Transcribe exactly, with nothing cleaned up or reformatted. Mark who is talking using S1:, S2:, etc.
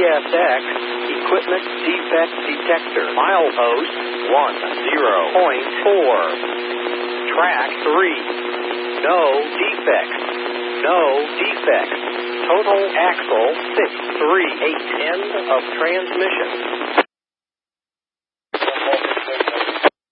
S1: S X, equipment defect detector, milepost one zero point four, track three, no defects, no defects, total axle six three eight, end of transmission.